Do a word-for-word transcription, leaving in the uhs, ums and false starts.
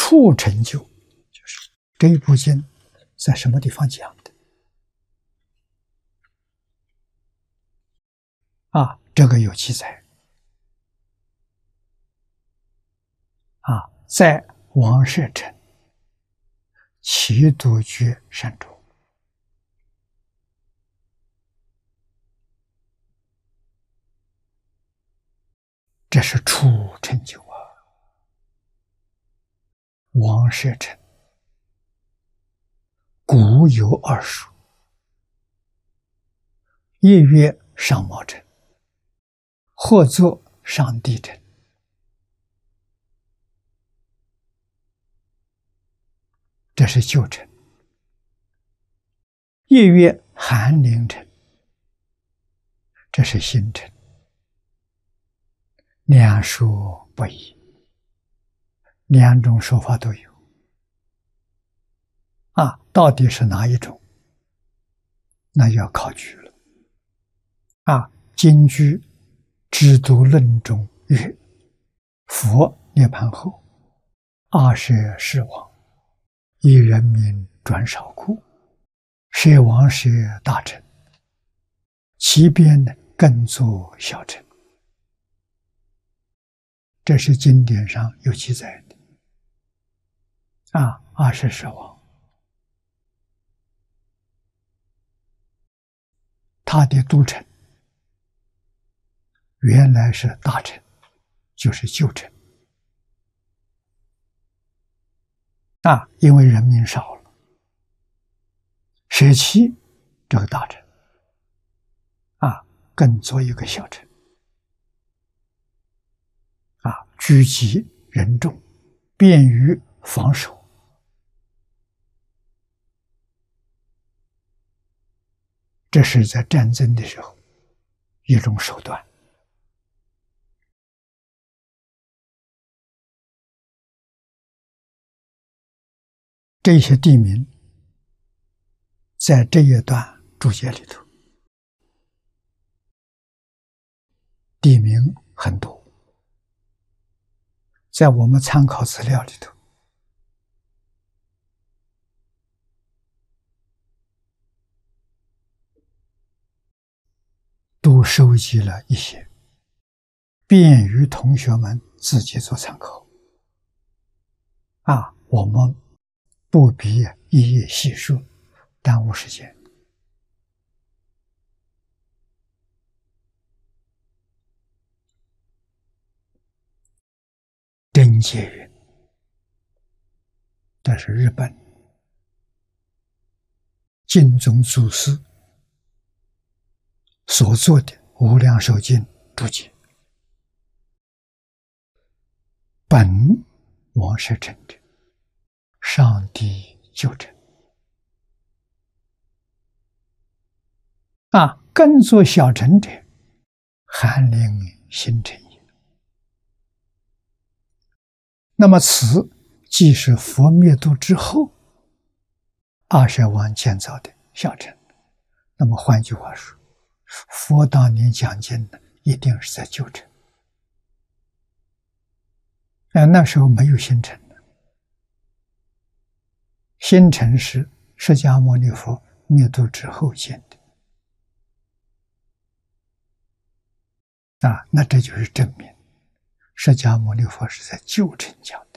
处成就，就是这一部经在什么地方讲的啊？这个有记载啊，在王舍城齐都觉山中。这是处成就啊！王舍城古有二书，一曰上毛城，或作上帝城。这是旧城。一曰翰林城，这是新城。两说不一，两种说法都有啊，到底是哪一种？那要考据了啊。金居制度论中曰：佛涅盘后，二舍世王，以人民转少故，舍王舍大臣，其边更作小臣。这是经典上有记载的啊。二舍世王他的都城原来是大城，就是旧城啊，因为人民少了，舍弃这个大城啊，更做一个小城啊，聚集人众，便于防守。这是在战争的时候一种手段。这些地名在这一段注解里头，地名很多，在我们参考资料里头都收集了一些，便于同学们自己做参考啊，我们不必一一细说，耽误时间。真解云，这是日本净宗祖师所做的《无量寿经》注解。本王舍城者，上帝旧城啊，更作小城者，翰林新城也。那么此即是佛灭度之后二舍王建造的小城。那么换句话说，佛当年讲经的一定是在旧城。哎，那时候没有新城的，新城是释迦牟尼佛灭度之后建的啊，那这就是证明释迦牟尼佛是在旧城讲的。